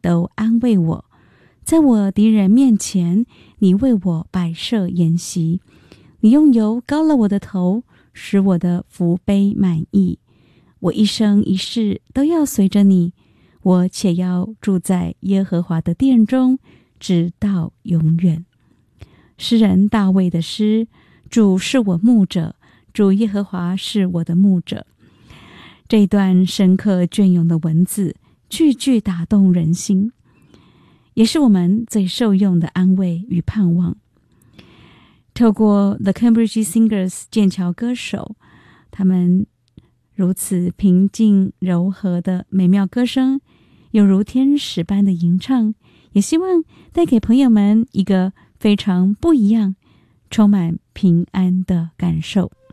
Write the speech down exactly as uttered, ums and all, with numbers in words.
都安慰我。在我敌人面前，你为我摆设筵席，你用油膏了我的头，使我的福杯满溢。我一生一世都要随着你，我且要住在耶和华的殿中，直到永远。诗人大卫的诗，主是我牧者，主耶和华是我的牧者。这一段深刻隽永的文字，句句打动人心，也是我们最受用的安慰与盼望。透过 The Cambridge Singers 剑桥歌手，他们如此平静柔和的美妙歌声，又如天使般的吟唱，也希望带给朋友们一个非常不一样、充满平安的感受。